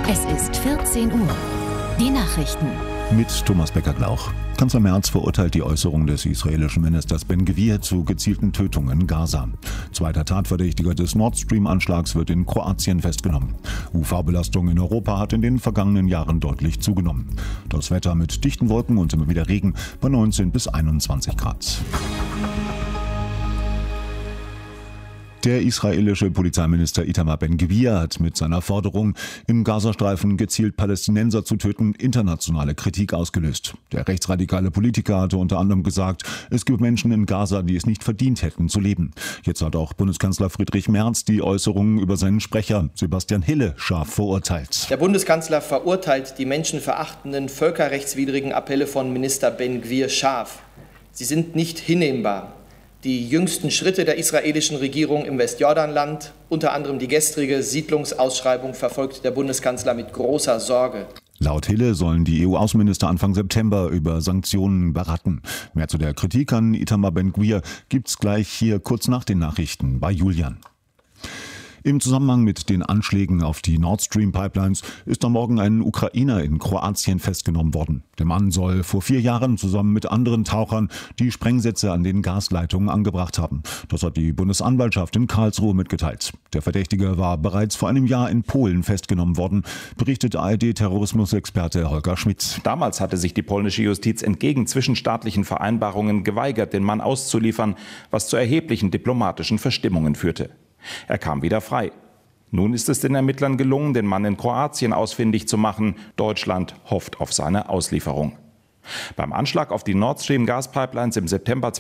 Es ist 14 Uhr. Die Nachrichten. Mit Thomas Becker-Glauch. Kanzler Merz verurteilt die Äußerung des israelischen Ministers Ben-Gvir zu gezielten Tötungen in Gaza. Zweiter Tatverdächtiger des Nord Stream-Anschlags wird in Kroatien festgenommen. UV-Belastung in Europa hat in den vergangenen Jahren deutlich zugenommen. Das Wetter mit dichten Wolken und immer wieder Regen bei 19 bis 21 Grad. Der israelische Polizeiminister Itamar Ben-Gvir hat mit seiner Forderung, im Gazastreifen gezielt Palästinenser zu töten, internationale Kritik ausgelöst. Der rechtsradikale Politiker hatte unter anderem gesagt, es gibt Menschen in Gaza, die es nicht verdient hätten zu leben. Jetzt hat auch Bundeskanzler Friedrich Merz die Äußerungen über seinen Sprecher Sebastian Hille scharf verurteilt. Der Bundeskanzler verurteilt die menschenverachtenden, völkerrechtswidrigen Appelle von Minister Ben-Gvir scharf. Sie sind nicht hinnehmbar. Die jüngsten Schritte der israelischen Regierung im Westjordanland, unter anderem die gestrige Siedlungsausschreibung, verfolgt der Bundeskanzler mit großer Sorge. Laut Hille sollen die EU-Außenminister Anfang September über Sanktionen beraten. Mehr zu der Kritik an Itamar Ben-Gvir gibt's gleich hier kurz nach den Nachrichten bei Julian. Im Zusammenhang mit den Anschlägen auf die Nord Stream Pipelines ist am Morgen ein Ukrainer in Kroatien festgenommen worden. Der Mann soll vor 4 Jahren zusammen mit anderen Tauchern die Sprengsätze an den Gasleitungen angebracht haben. Das hat die Bundesanwaltschaft in Karlsruhe mitgeteilt. Der Verdächtige war bereits vor einem Jahr in Polen festgenommen worden, berichtet ARD-Terrorismusexperte Holger Schmidt. Damals hatte sich die polnische Justiz entgegen zwischenstaatlichen Vereinbarungen geweigert, den Mann auszuliefern, was zu erheblichen diplomatischen Verstimmungen führte. Er kam wieder frei. Nun ist es den Ermittlern gelungen, den Mann in Kroatien ausfindig zu machen. Deutschland hofft auf seine Auslieferung. Beim Anschlag auf die Nord Stream Gaspipelines im September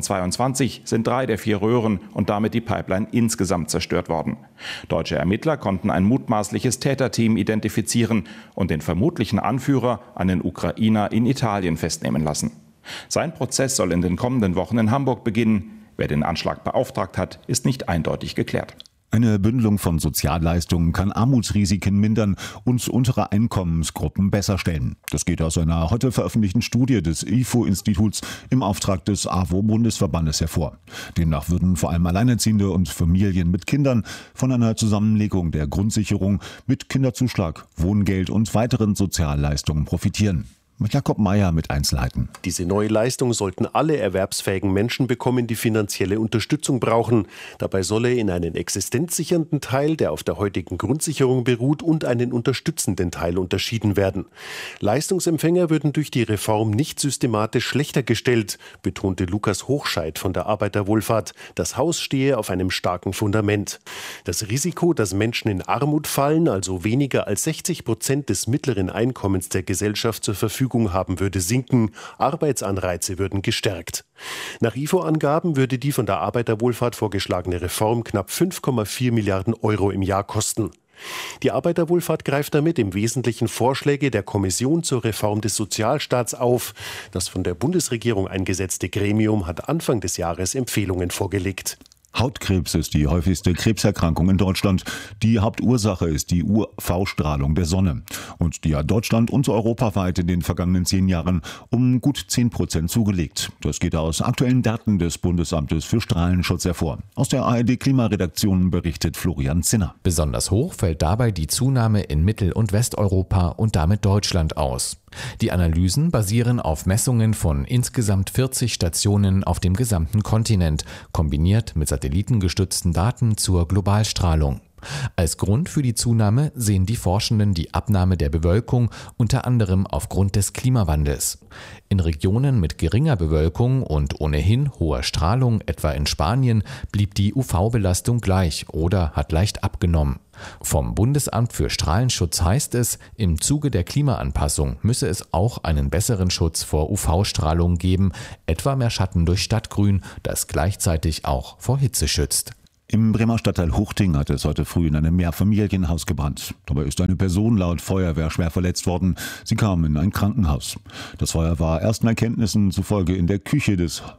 2022 sind 3 der 4 Röhren und damit die Pipeline insgesamt zerstört worden. Deutsche Ermittler konnten ein mutmaßliches Täterteam identifizieren und den vermutlichen Anführer, einen Ukrainer, in Italien festnehmen lassen. Sein Prozess soll in den kommenden Wochen in Hamburg beginnen. Wer den Anschlag beauftragt hat, ist nicht eindeutig geklärt. Eine Bündelung von Sozialleistungen kann Armutsrisiken mindern und untere Einkommensgruppen besser stellen. Das geht aus einer heute veröffentlichten Studie des IFO-Instituts im Auftrag des AWO-Bundesverbandes hervor. Demnach würden vor allem Alleinerziehende und Familien mit Kindern von einer Zusammenlegung der Grundsicherung mit Kinderzuschlag, Wohngeld und weiteren Sozialleistungen profitieren. Jakob Meyer mit Einzelheiten. Diese neue Leistung sollten alle erwerbsfähigen Menschen bekommen, die finanzielle Unterstützung brauchen. Dabei solle in einen existenzsichernden Teil, der auf der heutigen Grundsicherung beruht, und einen unterstützenden Teil unterschieden werden. Leistungsempfänger würden durch die Reform nicht systematisch schlechter gestellt, betonte Lukas Hochscheid von der Arbeiterwohlfahrt. Das Haus stehe auf einem starken Fundament. Das Risiko, dass Menschen in Armut fallen, also weniger als 60% des mittleren Einkommens der Gesellschaft zur Verfügung haben, würde sinken, Arbeitsanreize würden gestärkt. Nach IFO-Angaben würde die von der Arbeiterwohlfahrt vorgeschlagene Reform knapp 5,4 Milliarden Euro im Jahr kosten. Die Arbeiterwohlfahrt greift damit im Wesentlichen Vorschläge der Kommission zur Reform des Sozialstaats auf. Das von der Bundesregierung eingesetzte Gremium hat Anfang des Jahres Empfehlungen vorgelegt. Hautkrebs ist die häufigste Krebserkrankung in Deutschland. Die Hauptursache ist die UV-Strahlung der Sonne. Und die hat Deutschland und europaweit in den vergangenen 10 Jahren um gut 10% zugelegt. Das geht aus aktuellen Daten des Bundesamtes für Strahlenschutz hervor. Aus der ARD-Klimaredaktion berichtet Florian Zinner. Besonders hoch fällt dabei die Zunahme in Mittel- und Westeuropa und damit Deutschland aus. Die Analysen basieren auf Messungen von insgesamt 40 Stationen auf dem gesamten Kontinent, kombiniert mit satellitengestützten Daten zur Globalstrahlung. Als Grund für die Zunahme sehen die Forschenden die Abnahme der Bewölkung, unter anderem aufgrund des Klimawandels. In Regionen mit geringer Bewölkung und ohnehin hoher Strahlung, etwa in Spanien, blieb die UV-Belastung gleich oder hat leicht abgenommen. Vom Bundesamt für Strahlenschutz heißt es, im Zuge der Klimaanpassung müsse es auch einen besseren Schutz vor UV-Strahlung geben, etwa mehr Schatten durch Stadtgrün, das gleichzeitig auch vor Hitze schützt. Im Bremer Stadtteil Huchting hat es heute früh in einem Mehrfamilienhaus gebrannt. Dabei ist eine Person laut Feuerwehr schwer verletzt worden. Sie kam in ein Krankenhaus. Das Feuer war ersten Erkenntnissen zufolge in der Küche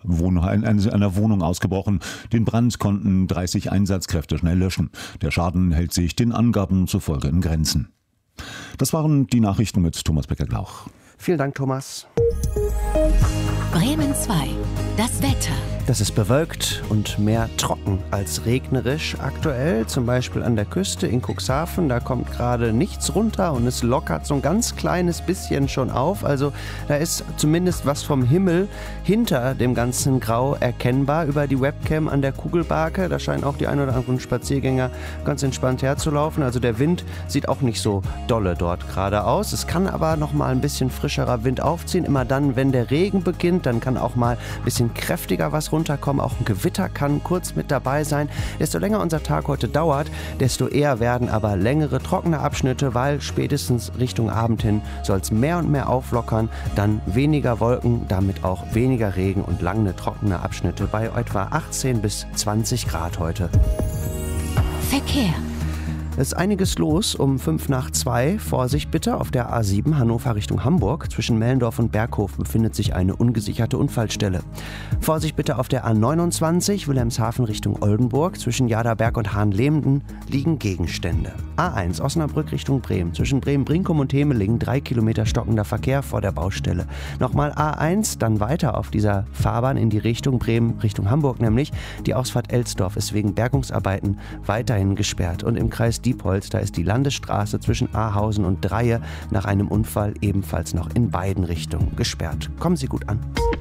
einer Wohnung ausgebrochen. Den Brand konnten 30 Einsatzkräfte schnell löschen. Der Schaden hält sich den Angaben zufolge in Grenzen. Das waren die Nachrichten mit Thomas Becker-Glauch. Vielen Dank, Thomas. Bremen 2. Das Wetter. Das ist bewölkt und mehr trocken als regnerisch aktuell, zum Beispiel an der Küste in Cuxhaven. Da kommt gerade nichts runter und es lockert so ein ganz kleines bisschen schon auf. Also da ist zumindest was vom Himmel hinter dem ganzen Grau erkennbar über die Webcam an der Kugelbarke. Da scheinen auch die ein oder anderen Spaziergänger ganz entspannt herzulaufen. Also der Wind sieht auch nicht so dolle dort gerade aus. Es kann aber noch mal ein bisschen frischerer Wind aufziehen. Immer dann, wenn der Regen beginnt, dann kann auch mal ein bisschen kräftiger was runterkommen. Auch ein Gewitter kann kurz mit dabei sein. Desto länger unser Tag heute dauert, desto eher werden aber längere trockene Abschnitte, weil spätestens Richtung Abend hin soll es mehr und mehr auflockern. Dann weniger Wolken, damit auch weniger Regen und lange trockene Abschnitte bei etwa 18 bis 20 Grad heute. Verkehr. Es ist einiges los um 1:05. Vorsicht bitte, auf der A7 Hannover Richtung Hamburg. Zwischen Mellendorf und Berghof befindet sich eine ungesicherte Unfallstelle. Vorsicht bitte auf der A29 Wilhelmshaven Richtung Oldenburg. Zwischen Jaderberg und Hahnlehmden liegen Gegenstände. A1 Osnabrück Richtung Bremen. Zwischen Bremen-Brinkum und Hemeling 3 Kilometer stockender Verkehr vor der Baustelle. Nochmal A1, dann weiter auf dieser Fahrbahn in die Richtung Bremen, Richtung Hamburg nämlich. Die Ausfahrt Elsdorf ist wegen Bergungsarbeiten weiterhin gesperrt. Und im Kreis Diepholz, da ist die Landesstraße zwischen Ahausen und Dreie nach einem Unfall ebenfalls noch in beiden Richtungen gesperrt. Kommen Sie gut an.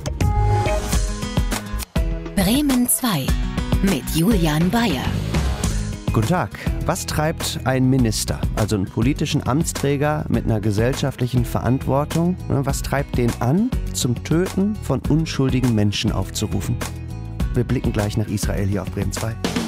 Bremen 2 mit Julian Bayer. Guten Tag. Was treibt ein Minister, also einen politischen Amtsträger mit einer gesellschaftlichen Verantwortung, was treibt den an, zum Töten von unschuldigen Menschen aufzurufen? Wir blicken gleich nach Israel hier auf Bremen 2.